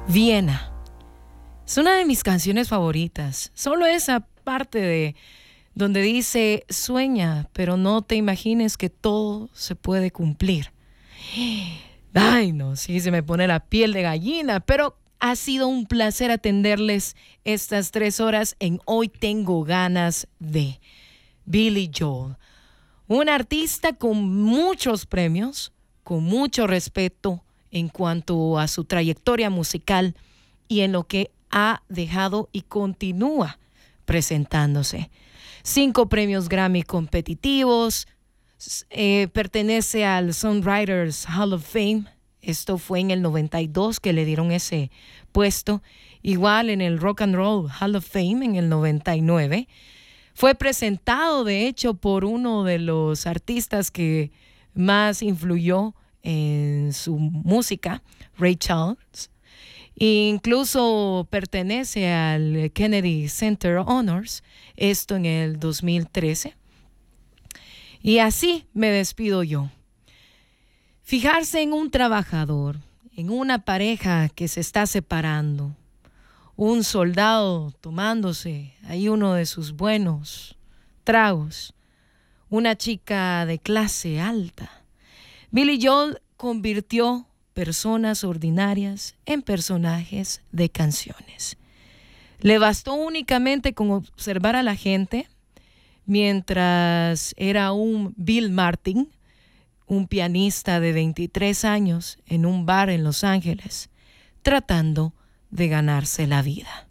Viena. Es una de mis canciones favoritas. Solo esa parte de donde dice, sueña, pero no te imagines que todo se puede cumplir. Ay, no, sí, se me pone la piel de gallina, pero ha sido un placer atenderles estas 3 horas en Hoy Tengo Ganas de Billy Joel. Un artista con muchos premios, con mucho respeto en cuanto a su trayectoria musical y en lo que ha dejado y continúa presentándose. 5 premios Grammy competitivos, pertenece al Songwriters Hall of Fame. Esto fue en el 92 que le dieron ese puesto. Igual en el Rock and Roll Hall of Fame en el 99. Fue presentado, de hecho, por uno de los artistas que más influyó en su música, Ray Charles. Incluso pertenece al Kennedy Center Honors, esto en el 2013. Y así me despido yo. Fijarse en un trabajador, en una pareja que se está separando, un soldado tomándose ahí uno de sus buenos tragos, una chica de clase alta. Billy Joel convirtió personas ordinarias en personajes de canciones. Le bastó únicamente con observar a la gente mientras era un Bill Martin, un pianista de 23 años en un bar en Los Ángeles, tratando de ganarse la vida.